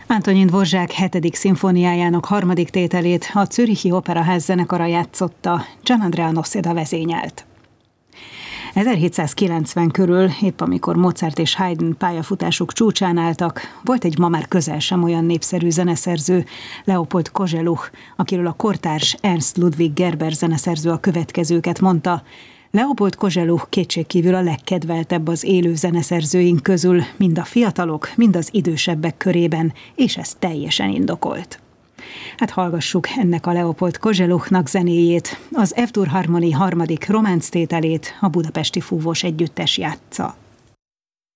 Antonin Dvořák 7. szimfóniájának 3. tételét a Zürichi Operaház zenekara játszotta, Gianandrea Noseda vezényelt. 1790 körül, épp amikor Mozart és Haydn pályafutásuk csúcsán álltak, volt egy ma már közel sem olyan népszerű zeneszerző, Leopold Kozeluch, akiről a kortárs Ernst Ludwig Gerber zeneszerző a következőket mondta: Leopold Kozeluch kétségkívül a legkedveltebb az élő zeneszerzőink közül, mind a fiatalok, mind az idősebbek körében, és ez teljesen indokolt. Hát hallgassuk ennek a Leopold Kozeluchnak zenéjét, az F-dur Harmony 3. románc tételét a Budapesti Fúvós Együttes játsza.